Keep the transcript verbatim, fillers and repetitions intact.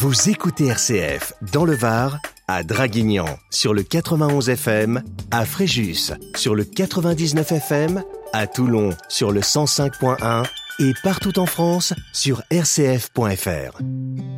Vous écoutez R C F dans le Var, à Draguignan sur le quatre-vingt-onze F M, à Fréjus sur le quatre-vingt-dix-neuf F M, à Toulon sur le cent cinq point un et partout en France sur r c f point f r.